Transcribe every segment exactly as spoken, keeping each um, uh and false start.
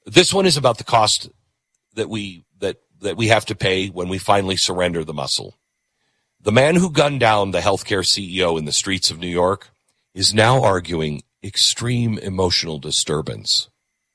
This one is about the cost that we that that we have to pay when we finally surrender the muscle. The man who gunned down the healthcare C E O in the streets of New York is now arguing extreme emotional disturbance.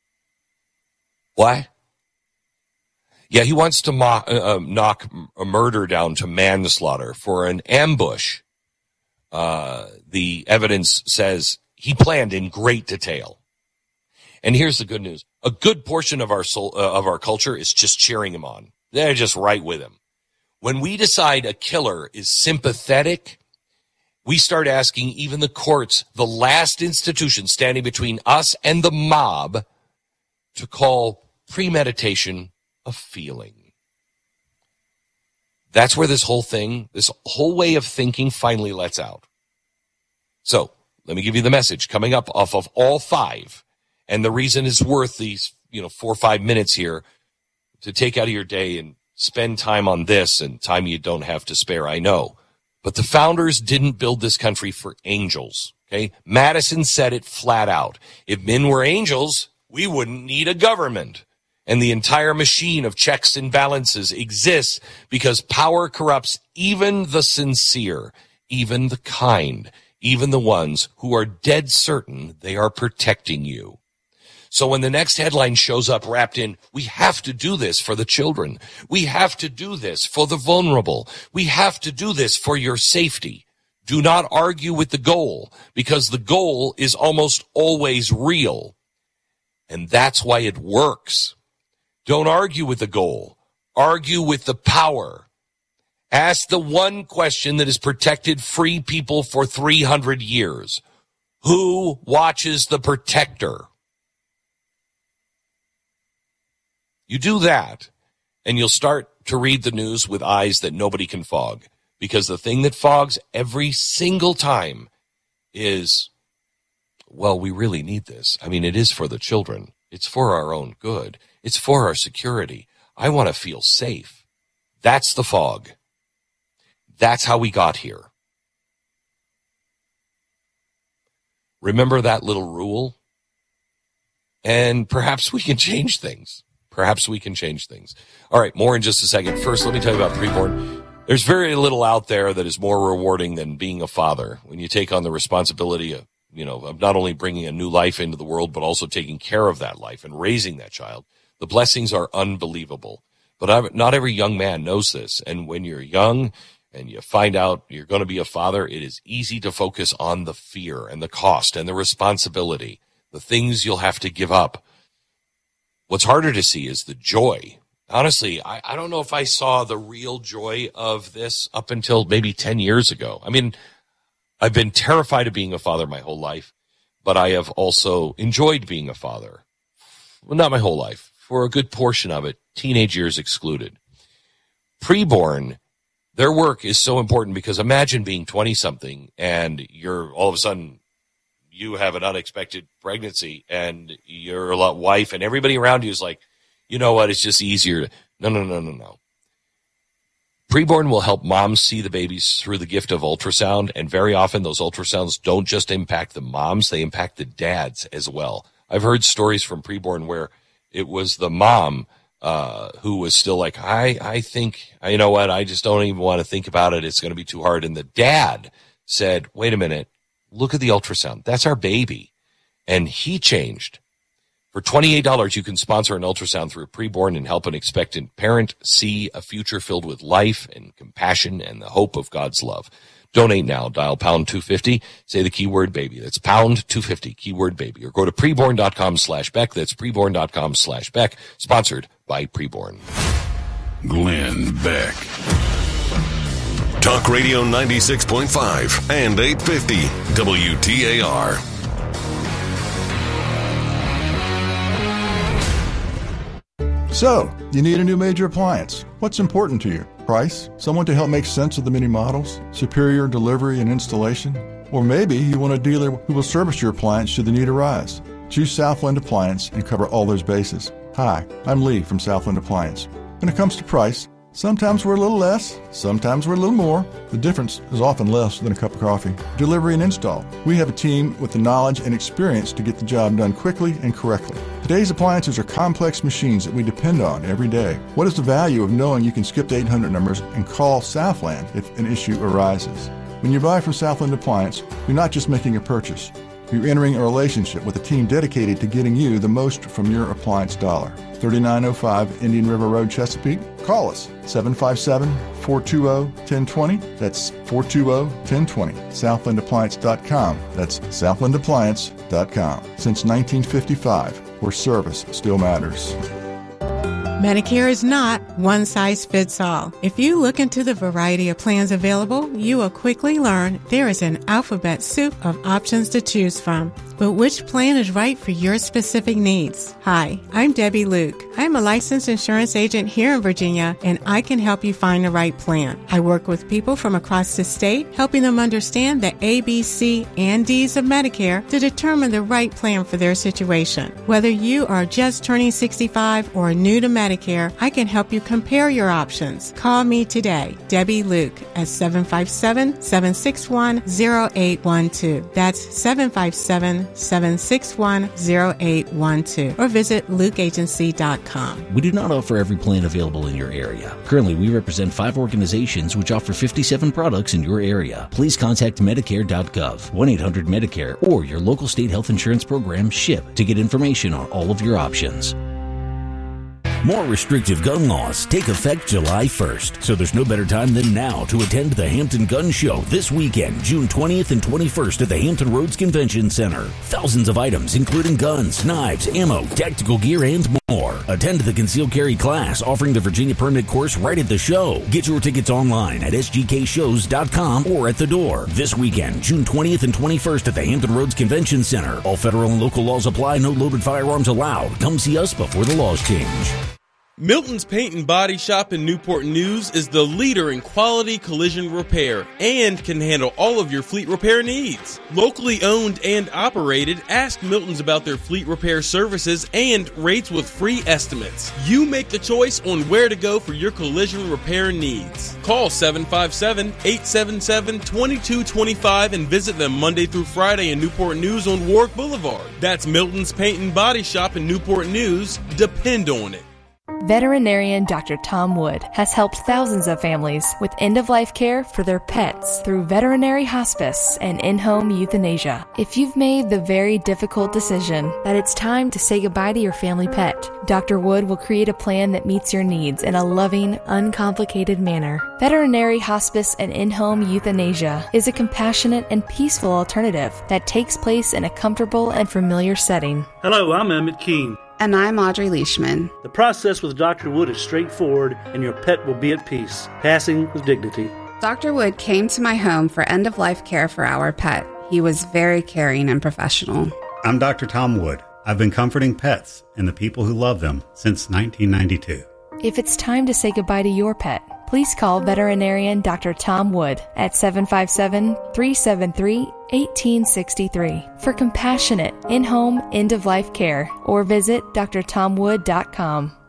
Why? Yeah, he wants to mo- uh, knock a murder down to manslaughter for an ambush. Uh, the evidence says he planned in great detail. And here's the good news. A good portion of our soul, uh, of our culture is just cheering him on. They're just right with him. When we decide a killer is sympathetic, we start asking even the courts, the last institution standing between us and the mob, to call premeditation a feeling. That's where this whole thing, this whole way of thinking finally lets out. So let me give you the message coming up off of all five. And the reason is worth these, you know, four or five minutes here to take out of your day and spend time on this, and time you don't have to spare, I know. But the founders didn't build this country for angels, okay? Madison said it flat out. If men were angels, we wouldn't need a government. And the entire machine of checks and balances exists because power corrupts even the sincere, even the kind, even the ones who are dead certain they are protecting you. So when the next headline shows up wrapped in, we have to do this for the children, we have to do this for the vulnerable, we have to do this for your safety, do not argue with the goal, because the goal is almost always real. And that's why it works. Don't argue with the goal. Argue with the power. Ask the one question that has protected free people for three hundred years. Who watches the protector? You do that, and you'll start to read the news with eyes that nobody can fog. Because the thing that fogs every single time is, well, we really need this. I mean, it is for the children. It's for our own good. It's for our security. I want to feel safe. That's the fog. That's how we got here. Remember that little rule? And perhaps we can change things. Perhaps we can change things. All right, more in just a second. First, let me tell you about Preborn. There's very little out there that is more rewarding than being a father. When you take on the responsibility of, you know, of not only bringing a new life into the world, but also taking care of that life and raising that child, the blessings are unbelievable. But not every young man knows this. And when you're young and you find out you're going to be a father, it is easy to focus on the fear and the cost and the responsibility, the things you'll have to give up. What's harder to see is the joy. Honestly, I, I don't know if I saw the real joy of this up until maybe ten years ago. I mean, I've been terrified of being a father my whole life, but I have also enjoyed being a father. Well, not my whole life. For a good portion of it, teenage years excluded. Preborn, their work is so important because imagine being twenty-something and you're all of a sudden you have an unexpected pregnancy and your wife and everybody around you is like, you know what, it's just easier. No, no, no, no, no. Preborn will help moms see the babies through the gift of ultrasound, and very often those ultrasounds don't just impact the moms, they impact the dads as well. I've heard stories from Preborn where it was the mom uh, who was still like, I, I think, you know what, I just don't even want to think about it. It's going to be too hard. And the dad said, wait a minute, look at the ultrasound. That's our baby. And he changed. For twenty-eight dollars, you can sponsor an ultrasound through Preborn and help an expectant parent see a future filled with life and compassion and the hope of God's love. Donate now. Dial pound two fifty. Say the keyword baby. That's pound two fifty, keyword baby. Or go to preborn.com slash Beck. That's preborn.com slash Beck. Sponsored by Preborn. Glenn Beck. Talk Radio ninety-six point five and eight fifty W T A R. So, you need a new major appliance. What's important to you? Price? Someone to help make sense of the many models? Superior delivery and installation? Or maybe you want a dealer who will service your appliance should the need arise. Choose Southland Appliance and cover all those bases. Hi, I'm Lee from Southland Appliance. When it comes to price, Sometimes we're a little less, sometimes we're a little more. The difference is often less than a cup of coffee. Delivery and install. We have a team with the knowledge and experience to get the job done quickly and correctly. Today's appliances are complex machines that we depend on every day. What is the value of knowing you can skip the eight hundred numbers and call Southland if an issue arises? When you buy from Southland Appliance, you're not just making a purchase. You're entering a relationship with a team dedicated to getting you the most from your appliance dollar. thirty-nine oh five Indian River Road, Chesapeake. Call us, seven five seven, four two zero, one zero two zero. That's four two zero, one zero two zero. southland appliance dot com. That's southland appliance dot com. Since nineteen fifty-five, where service still matters. Medicare is not one size fits all. If you look into the variety of plans available, you will quickly learn there is an alphabet soup of options to choose from. But which plan is right for your specific needs? Hi, I'm Debbie Luke. I'm a licensed insurance agent here in Virginia, and I can help you find the right plan. I work with people from across the state, helping them understand the A, B, C, and D's of Medicare to determine the right plan for their situation. Whether you are just turning sixty-five or new to Medicare, I can help you compare your options. Call me today, Debbie Luke, at seven five seven, seven six one, zero eight one two. That's seven five seven, seven six one, zero eight one two, or visit luke agency dot com. We do not offer every plan available in your area. Currently, we represent five organizations which offer fifty-seven products in your area. Please contact medicare dot gov, one eight hundred Medicare, or your local state health insurance program, SHIP, to get information on all of your options. More restrictive gun laws take effect July first, so there's no better time than now to attend the Hampton Gun Show this weekend, June twentieth and twenty-first at the Hampton Roads Convention Center. Thousands of items, including guns, knives, ammo, tactical gear, and more. Attend the concealed carry class offering the Virginia Permit course right at the show. Get your tickets online at s g k shows dot com or at the door. This weekend, June twentieth and twenty-first at the Hampton Roads Convention Center. All federal and local laws apply. No loaded firearms allowed. Come see us before the laws change. Milton's Paint and Body Shop in Newport News is the leader in quality collision repair and can handle all of your fleet repair needs. Locally owned and operated, ask Milton's about their fleet repair services and rates with free estimates. You make the choice on where to go for your collision repair needs. Call seven five seven, eight seven seven, two two two five and visit them Monday through Friday in Newport News on Warwick Boulevard. That's Milton's Paint and Body Shop in Newport News. Depend on it. Veterinarian Doctor Tom Wood has helped thousands of families with end-of-life care for their pets through veterinary hospice and in-home euthanasia. If you've made the very difficult decision that it's time to say goodbye to your family pet, Doctor Wood will create a plan that meets your needs in a loving, uncomplicated manner. Veterinary hospice and in-home euthanasia is a compassionate and peaceful alternative that takes place in a comfortable and familiar setting. Hello, I'm Emmett Keene. And I'm Audrey Leishman. The process with Doctor Wood is straightforward, and your pet will be at peace, passing with dignity. Doctor Wood came to my home for end-of-life care for our pet. He was very caring and professional. I'm Doctor Tom Wood. I've been comforting pets and the people who love them since nineteen ninety-two. If it's time to say goodbye to your pet, please call veterinarian Doctor Tom Wood at seven five seven, three seven three, one eight six three for compassionate, in-home, end-of-life care, or visit d r tom wood dot com.